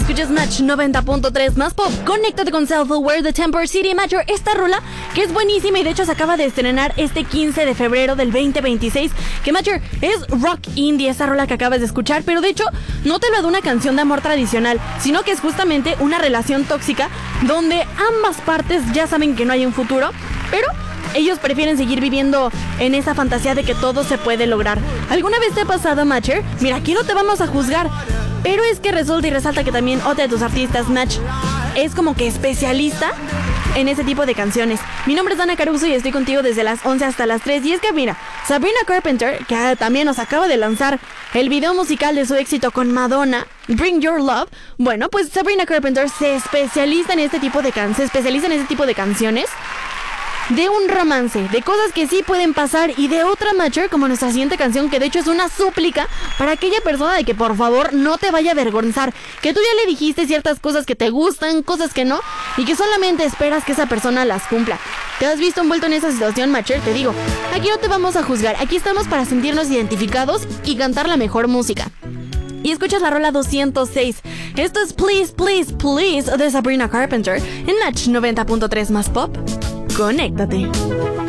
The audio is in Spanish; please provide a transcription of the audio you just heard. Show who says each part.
Speaker 1: escuchas Match 90.3 más pop. Conéctate con Self-Aware de Temper City Major. Esta rola que es buenísima y de hecho se acaba de estrenar este 15 de febrero del 2026. Que Major es rock indie, esta rola que acabas de escuchar. Pero de hecho no te lo da una canción de amor tradicional, sino que es justamente una relación tóxica donde ambas partes ya saben que no hay un futuro, pero ellos prefieren seguir viviendo en esa fantasía de que todo se puede lograr. ¿Alguna vez te ha pasado, Matcher? Mira, aquí no te vamos a juzgar, pero es que resulta y resalta que también otra de tus artistas, Natch, es como que especialista en ese tipo de canciones. Mi nombre es Dana Caruso y estoy contigo desde las 11 hasta las 3. Y es que mira, Sabrina Carpenter, que también nos acaba de lanzar el video musical de su éxito con Madonna, Bring Your Love. Bueno, pues Sabrina Carpenter se especializa en este tipo de canciones de un romance, de cosas que sí pueden pasar, y de otra Matcher, como nuestra siguiente canción, que de hecho es una súplica para aquella persona de que por favor no te vaya a avergonzar, que tú ya le dijiste ciertas cosas que te gustan, cosas que no, y que solamente esperas que esa persona las cumpla. ¿Te has visto envuelto en esa situación, Matcher? Te digo, aquí no te vamos a juzgar, aquí estamos para sentirnos identificados y cantar la mejor música. Y escuchas la rola 206. Esto es Please, Please, Please de Sabrina Carpenter en Match 90.3 más pop. Conéctate.